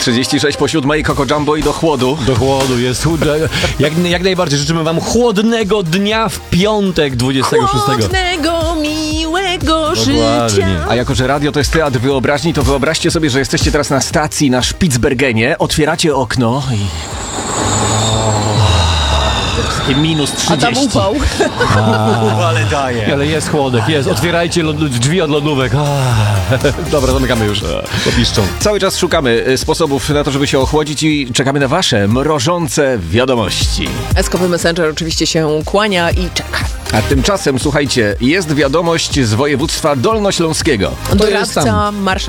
6:36 Coco Jumbo i do chłodu. Do chłodu jest. Jak najbardziej życzymy wam chłodnego dnia w piątek 26. Chłodnego, miłego życia. A jako, że radio to jest teatr wyobraźni, to wyobraźcie sobie, że jesteście teraz na stacji na Spitsbergenie, otwieracie okno i... Takie minus 30. A tam upał. Ale daje. Ale jest chłodek, jest. Otwierajcie drzwi od lodówek. Dobra, zamykamy już. Popiszczą. Cały czas szukamy sposobów na to, żeby się ochłodzić i czekamy na wasze mrożące wiadomości. Eskowy Messenger oczywiście się kłania i czeka. A tymczasem, słuchajcie, jest wiadomość z województwa dolnośląskiego. Doradca marszałka